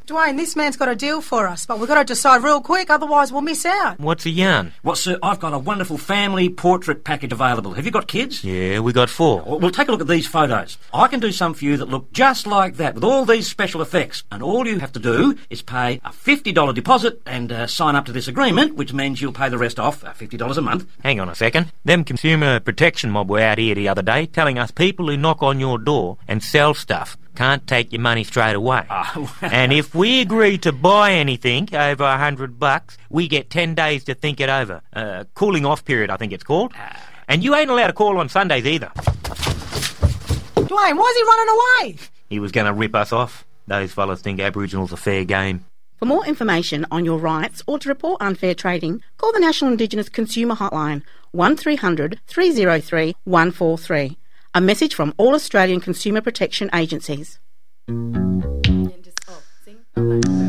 Dwayne, this man's got a deal for us, but we've got to decide real quick, otherwise we'll miss out. What's a yarn? Well, sir, I've got a wonderful family portrait package available. Have you got kids? Yeah, we got 4. Well, take a look at these photos. I can do some for you that look just like that, with all these special effects. And all you have to do is pay a $50 deposit and sign up to this agreement, which means you'll pay the rest off, $50 a month. Hang on a second. Them consumer protection mob were out here the other day telling us people who knock on your door and sell stuff can't take your money straight away. And if we agree to buy anything over $100, we get 10 days to think it over. Cooling off period, I think it's called. And you ain't allowed to call on Sundays either. Dwayne, why is he running away? He was going to rip us off. Those fellas think Aboriginal's a fair game. For more information on your rights or to report unfair trading, call the National Indigenous Consumer Hotline 1300 303 143. A message from all Australian consumer protection agencies.